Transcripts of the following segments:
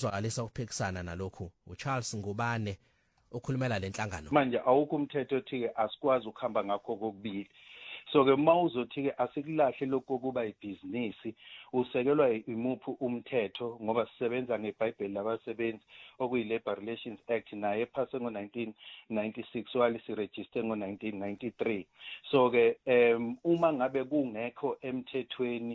uzwalisa ukuphikisana nalokhu uCharles Ngubane ukhulumela lenhlangano. Manje awukho umthetho othi asikwazi ukuhamba ngakho kokubili. So ke mawuzothi asikulahle lokho kuba ibhizinisi usekelwa imuphi umthetho ngoba sisebenza ngeBhayibheli labasebenzi okuyi-Labor Relations Act naye ephase ngo-1996 walisiregister ngo-1993. So ke uma ngabe kungekho emthethweni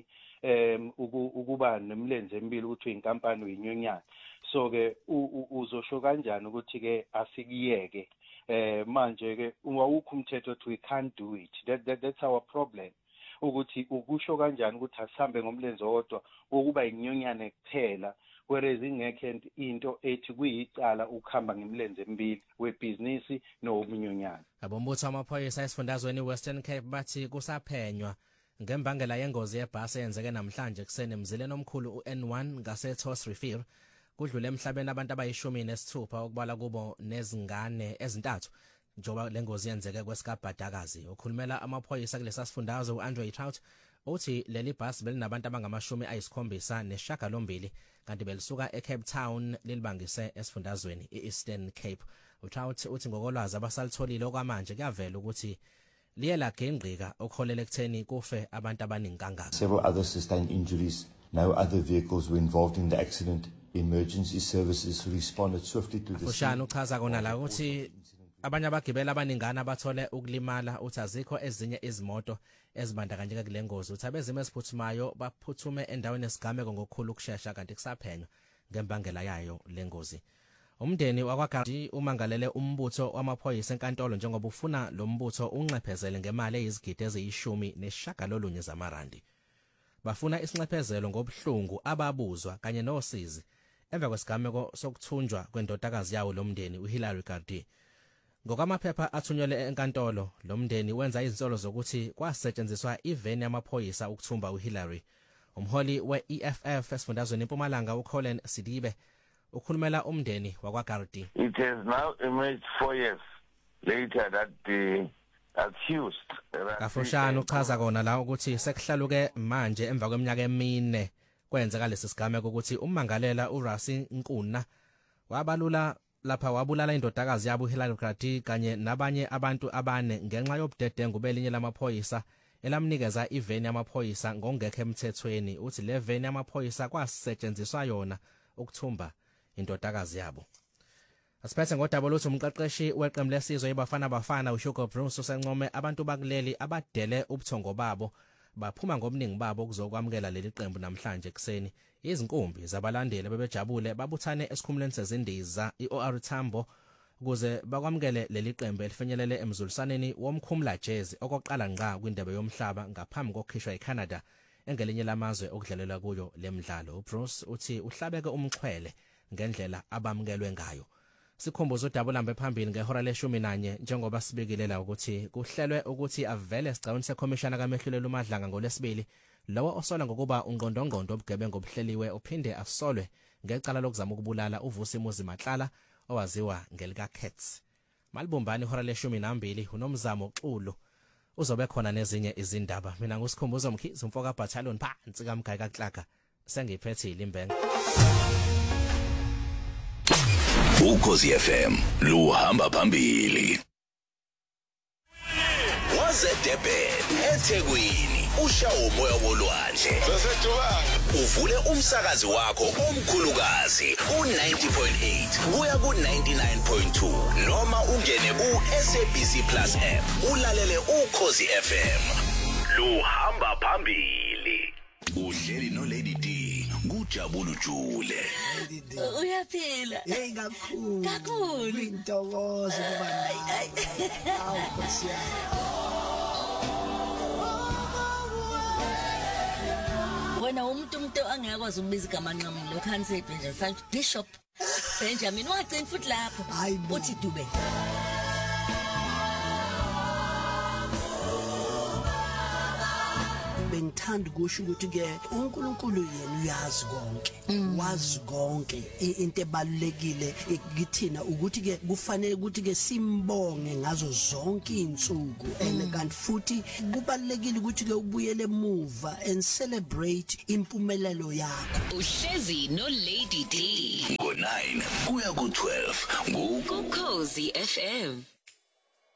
ukuba nemlenze emibili ukuthi inkampani uyinyonyana, so ke uzosho kanjani ukuthi ke asikiyeke manje ke awukho umthetho othi we can't do it. That's our problem. Ukuthi ukusho kanjani ukuthi asihambe ngomlenze wodwa ukuba inyonyane kuphela, whereas ingekho into ethi kuyicala ukuhamba ngemlenze emibili webhizinisi nobunyonyane. Abombutho amaphoyisa esifundazweni Western Cape bathi kusaphenywa ngembangela yengozi yebhasi eyenzeke namhlanje kuseni emzileni omkhulu uN1 ngase Tosrivier. Kudlule emhlabeni abantu abayishumi-nesithupha okubala kubo nezingane ezintathu njengoba lengozi yenzeke kweSkabhadakazi. Ukhulumela amaphoyisa kulesa sifundazwe uAndre Trout uthi leli bhasi belinabantu abangama-78 kanti belisuka eCape Town lilibangise esifundazweni iEastern Cape. uTrout uthi ngokolwazi abasalitholile okwamanje kuyavela ukuthi liye lagengqika okuholela ekutheni kufe abantu abaningi kangaka. Several other sustained injuries. No other vehicles were involved in the accident. Emergency services responded swiftly to the scene. Ushana uchaza kona la ukuthi abanye abagibeli abaningana bathole ukulimala, uthi azikho ezinye izimoto ezibandakanyeka kule ngozi. Uthi abezimo eziphuthumayo baphuthume endaweni yesigameko ngokukhulu ukusheshsha kanti kusaphenywa ngembangela yayo lengozi. Umndeni wakwaGardi umangalele umbutho wamaphoyisa enkantolo njengoba ufuna lo mbutho unxephezele ngemali eyizigidi eziyishumi-nesishagalolunye zamarandi. Bafuna isinxephezelo ngobuhlungu ababuzwa kanye nosizi emva kwesigameko sokuthunjwa kwendodakazi yawo lomndeni uHillary Gardi. Ngokwamaphepha athunyelwe enkantolo, lomndeni wenza izinsolo zokuthi kwasetshenziswa iveni yamaphoyisa ukuthumba uHillary. Umholi we-EFF esifundazweni eMpumalanga uColin Sidibe ukhulumela umndeni wakwaGardi. It has now emerged 4 years later that the accused Kafushana uchaza kona la ukuthi sekuhlaluke manje emva kweminyaka emine kwenzeka lesi sigameko ukuthi umangalela uRasi Nkuna wabulala indodakazi yabo uHillary Gardi kanye nabanye abantu abane ngenxa yobudedengu belinye lamaphoyisa elamnikeza iveni yamaphoyisa ngongekho emthethweni. Uthi le veni yamaphoyisa kwasetshenziswa yona ukuthumba indodakazi yabo. Asiphethe ngodaba luthi umqeqeshi weqembu lesizwe iBafana uHugo Bruce usencome abantu bakuleli abadele ubuthongo babo baphuma ngobuningi babo ukuzokwamukela leli qembu namhlanje kuseni. Izinkumbi zabalandeli bebejabule babuthane esikhumulweni sezindiza iOR Tambo ukuze bakwamukele leli qembu elifinyelele emzulisaneni womkhumula jazz okoqala ngqa kwindebe yomhlaba ngaphambi kokukhishwa eCanada engelinye lamazwe okudlalelwa kuyo lemidlalo. uBruce uthi uhlabeke umxhwele ngendlela abamukelwe ngayo. Sikhumbuza uDabulambe phambili ngehora le-11 njengoba sibikile la ukuthi kuhlelwe ukuthi avele esigcawini sekhomishana kaMehluleli uMadlanga ngolesibili, lowo osola ngokuba ungqondongqondo obugebengu obuhleliwe uphinde asolwe ngecala lokuzama ukubulala uVusi Muzi Matlala owaziwa ngelika Cats. Malibumbani ihora le-12 uNomzamo Xulu uzobe khona nezinye izindaba. Mina nguSikhumbuzo Mkhize umfoka battalion phansi kaMgaya kaXaka sengiphethe ilimbenga. Ukhozi FM luhamba phambili. wazeDurban eThekwini ushawo umoya wolwandle uvule umsakazi wakho omkhulukazi ku90.8 kuya ku99.2 noma ungene ku-SABC Plus app ulalele Ukhozi FM luhamba phambili. Uhleli no Lady D kujabula ujule. Uyaphila? Hey kakhulu. Kakhulu. Intokozo kuba nawe. Awu Nkosi yami. Wena umuntu angakwazi ukubiza igama nqamu lo Khansel Benjamin Bishop Benjamin wagcina futhi lapho uthi Dube. Bengithanda ukusho ukuthi ke uNkulunkulu yena uyazi konke, wazi konke. Into ebalulekile kithina ukuthi ke kufanele ukuthi ke simbonge ngazo zonke izinsuku and kanti futhi kubalulekile ukuthi ke ubuyele emuva and celebrate impumelelo yakho. Uhlezi no Lady D 9 kuya ku 12 Ukhozi FM.